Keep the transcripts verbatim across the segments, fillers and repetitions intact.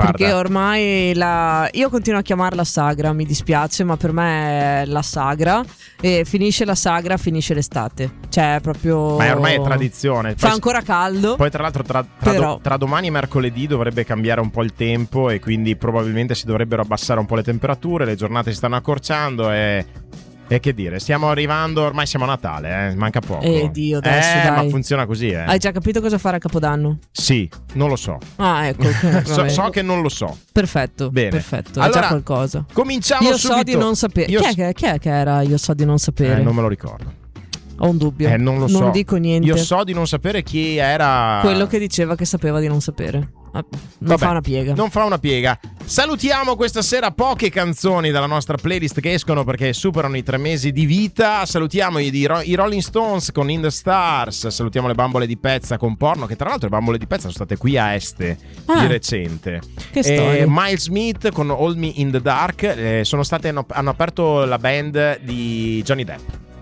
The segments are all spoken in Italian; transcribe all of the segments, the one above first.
Guarda. Perché ormai la... io continuo a chiamarla sagra, mi dispiace, ma per me è la sagra. E finisce la sagra, finisce l'estate. Cioè proprio... Ma è ormai è tradizione. Fa Poi, ancora caldo. Poi tra l'altro tra, tra, Però... do, tra domani e mercoledì dovrebbe cambiare un po' il tempo, e quindi probabilmente si dovrebbero abbassare un po' le temperature. Le giornate si stanno accorciando e... E che dire, stiamo arrivando, ormai siamo a Natale, eh? Manca poco. Eh Dio, adesso eh, dai. ma funziona così, eh. Hai già capito cosa fare a Capodanno? Sì, non lo so. Ah, ecco. so, so che non lo so. Perfetto. Bene. Perfetto. Allora, è già qualcosa. Cominciamo io subito. so di non sapere. Io Chi, è che, chi è che era io so di non sapere? Eh, non me lo ricordo. Ho un dubbio. Eh, non lo so. Non dico niente. Io so di non sapere chi era. Quello che diceva che sapeva di non sapere. Non Vabbè, fa una piega. Non fa una piega. Salutiamo questa sera poche canzoni dalla nostra playlist che escono perché superano i tre mesi di vita. Salutiamo i, i Rolling Stones con In the Stars. Salutiamo le Bambole di Pezza con Porno, che tra l'altro le Bambole di Pezza sono state qui a Este ah, di recente. Che storia. E Miles Smith con Hold Me in the Dark. eh, Sono state hanno, hanno aperto la band di Johnny Depp.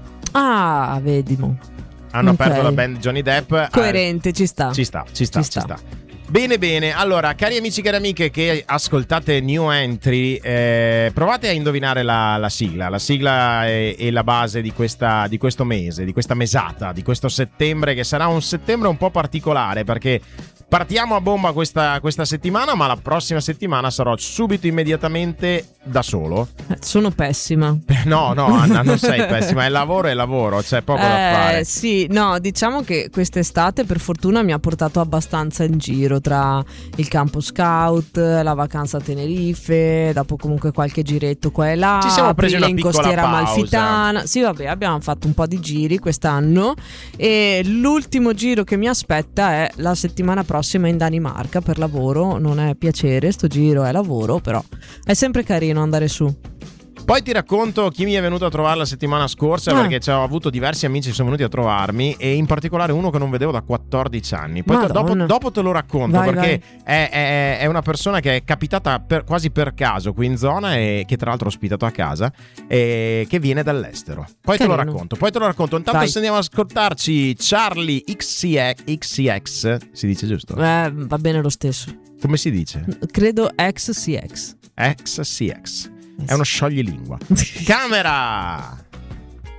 Ah, vedi mo. Hanno okay. aperto la band di Johnny Depp. Coerente, eh, ci sta. Ci sta, ci sta, ci ci sta. sta. Bene bene, allora cari amici, cari amiche che ascoltate New Entry, eh, provate a indovinare la, la sigla, la sigla e, e la base di, questa, di questo mese, di questa mesata, di questo settembre, che sarà un settembre un po' particolare perché partiamo a bomba questa, questa settimana, ma la prossima settimana sarò subito immediatamente da solo. Eh, sono pessima. No, no Anna, non sei pessima, è lavoro e lavoro, c'è poco eh, da fare. Sì, no, diciamo che quest'estate per fortuna mi ha portato abbastanza in giro tra il campo scout, la vacanza a Tenerife, dopo comunque qualche giretto qua e là. Ci siamo presi una in piccola costiera pausa. Amalfitana. Sì, vabbè, abbiamo fatto un po' di giri quest'anno e l'ultimo giro che mi aspetta è la settimana prossima in Danimarca per lavoro. Non è piacere, sto giro è lavoro, però è sempre carino andare su. Poi ti racconto chi mi è venuto a trovare la settimana scorsa, ah. perché ho avuto diversi amici che sono venuti a trovarmi, e in particolare uno che non vedevo da quattordici anni. Poi te, dopo, dopo te lo racconto, vai, perché vai. È, è, è una persona che è capitata per, quasi per caso qui in zona, e che tra l'altro ho ospitato a casa, e che viene dall'estero. Poi Carino. te lo racconto, poi te lo racconto. Intanto vai. Se andiamo ad ascoltarci Charlie X C X, si dice giusto? Eh, va bene lo stesso. Come si dice? Credo X C X. X C X. È uno scioglilingua. Camera!